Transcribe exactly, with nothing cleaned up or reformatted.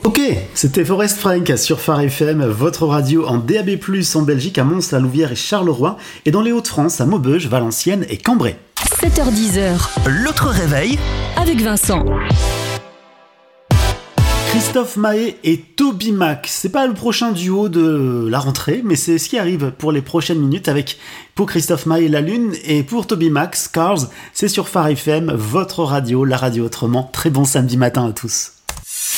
Ok, c'était Forest Frank sur Phare F M, votre radio en D A B plus, en Belgique, à Mons, la Louvière et Charleroi, et dans les Hauts-de-France, à Maubeuge, Valenciennes et Cambrai. sept heures dix. L'autre réveil Avec Vincent. Christophe Maé et Toby Mac, c'est pas le prochain duo de la rentrée, mais c'est ce qui arrive pour les prochaines minutes avec, pour Christophe Maé, La Lune, et pour Toby Mac, Scars, c'est sur Phare F M, votre radio, la radio autrement. Très bon samedi matin à tous.